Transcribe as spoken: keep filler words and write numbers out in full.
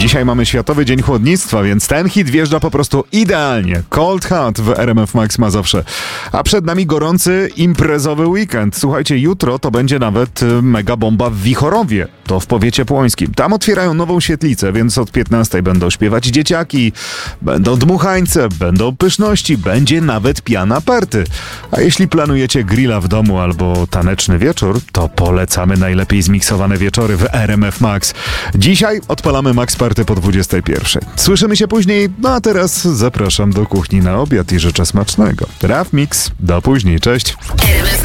Dzisiaj mamy Światowy Dzień Chłodnictwa, więc ten hit wjeżdża po prostu idealnie. Cold Heart w R M F Max Mazowsze. A przed nami gorący, imprezowy weekend. Słuchajcie, jutro to będzie nawet y, mega bomba w Wichorowie. To w powiecie płońskim. Tam otwierają nową świetlicę, więc od piętnastej będą śpiewać dzieciaki, będą dmuchańce, będą pyszności, będzie nawet piana party. A jeśli planujecie grilla w domu albo taneczny wieczór, to polecamy najlepiej zmiksowane wieczory w R M F Max. Dzisiaj odpalamy Max Party po dwudziestej pierwszej. Słyszymy się później, no a teraz zapraszam do kuchni na obiad i życzę smacznego. Raf Mix, do później, cześć.